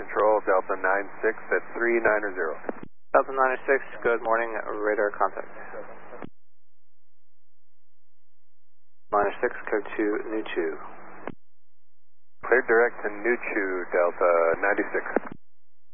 control, Delta 96 at 390. Delta 96, good morning, radar contact. 96, code to Nuchu. Cleared direct to Nuchu, Delta 96.